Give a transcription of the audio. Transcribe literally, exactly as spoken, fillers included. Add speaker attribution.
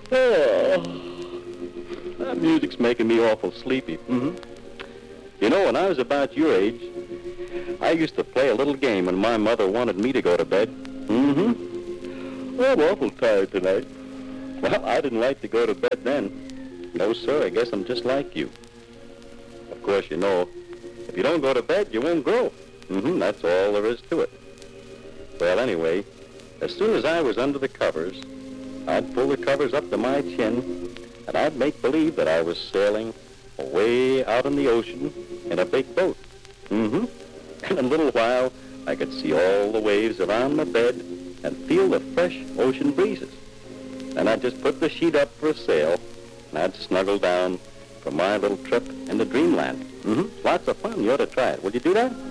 Speaker 1: Oh, that music's making me awful sleepy. Mm-hmm. You know, when I was about your age, I used to play a little game when my mother wanted me to go to bed. Mm-hmm. I'm awful tired tonight. Well, I didn't like to go to bed then. No, sir, I guess I'm just like you. Of course, you know, if you don't go to bed, you won't grow. Mm-hmm, that's all there is to it. Well, anyway, as soon as I was under the covers, I'd pull the covers up to my chin, and I'd make believe that I was sailing away out in the ocean in a big boat. Mm-hmm. And in a little while, I could see all the waves around my bed and feel the fresh ocean breezes. And I'd just put the sheet up for a sail, and I'd snuggle down for my little trip into dreamland. Mm-hmm. Lots of fun. You ought to try it. Would you do that?